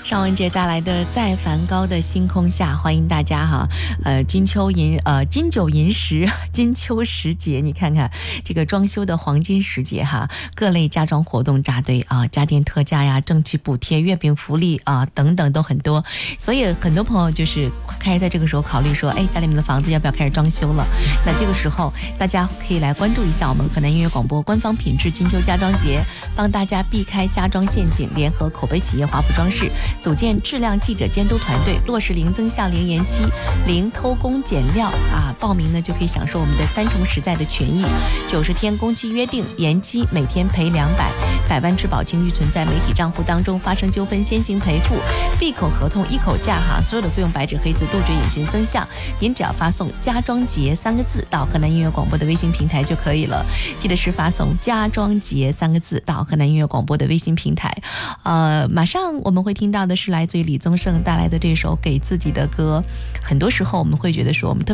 尚雯婕带来的在梵高的星空下，欢迎大家哈。金九银时，金秋时节，你看看这个装修的黄金时节哈，各类家装活动扎堆啊，家电特价呀，政企补贴、月饼福利啊等等都很多，所以很多朋友就是开始在这个时候考虑说，哎，家里面的房子要不要开始装修了？那这个时候大家可以来关注一下我们河南音乐广播官方品质金秋家装节，帮大家避开家装陷阱，联合口碑企业华普装饰，组建质量记者监督团队，落实零增项、零延期、零偷工减料啊！报名呢就可以享受我们的3重实在的权益，90天工期约定，延期每天赔200，100万质保金预存在媒体账户当中，发生纠纷先行赔付，闭口合同一口价哈，所有的费用白纸黑字，杜绝隐形增项。您只要发送“家装节”3个字到河南音乐广播的微信平台就可以了，记得是发送“家装节”3个字到河南音乐广播的微信平台。马上我们会听到的是来自于李宗盛带来的这首《给自己的歌》。很多时候我们会觉得说，我们特